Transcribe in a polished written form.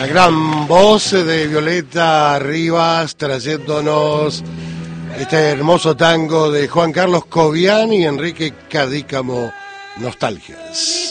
La gran voz de Violeta Rivas trayéndonos este hermoso tango de Juan Carlos Cobian y Enrique Cadícamo, Nostalgias.